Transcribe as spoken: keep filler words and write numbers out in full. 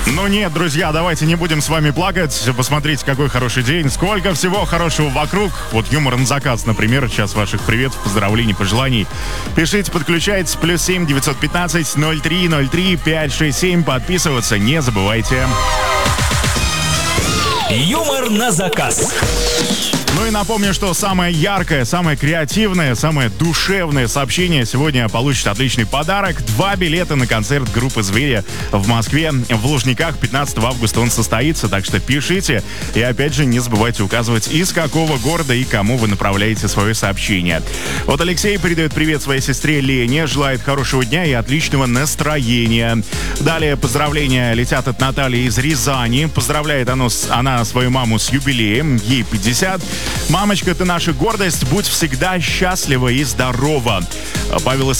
Ну нет, друзья, давайте не будем с вами плакать. Посмотрите, какой хороший день. Сколько всего хорошего вокруг. Вот юмор на заказ, например. Сейчас ваших приветов, поздравлений, пожеланий. Пишите, подключайтесь. Плюс семь девятьсот пятнадцать ноль три ноль три пять шесть семь. Подписываться не забывайте. Юмор на заказ. Ну и напомню, что самое яркое, самое креативное, самое душевное сообщение сегодня получит отличный подарок. Два билета на концерт группы «Звери» в Москве. В Лужниках пятнадцатого августа он состоится, так что пишите. И опять же, не забывайте указывать, из какого города и кому вы направляете свое сообщение. Вот Алексей передает привет своей сестре Лене, желает хорошего дня и отличного настроения. Далее поздравления летят от Натальи из Рязани. Поздравляет она, она свою маму с юбилеем, ей пятьдесят. Мамочка, ты наша гордость, будь всегда счастлива и здорова. Павел из